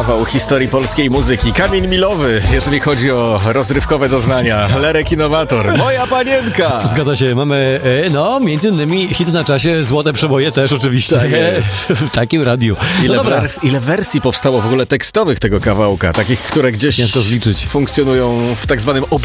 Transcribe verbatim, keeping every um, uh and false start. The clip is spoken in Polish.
kawał historii polskiej muzyki. Kamień milowy, jeżeli chodzi o rozrywkowe doznania. Lerek Innowator, Moja Panienka. Zgadza się, mamy, no, między innymi hit na czasie, złote przeboje też oczywiście. Tak jest. W takim radiu. Ile, No dobra. wers- ile wersji powstało w ogóle tekstowych tego kawałka, takich, które gdzieś Ciężko zliczyć. funkcjonują w tak zwanym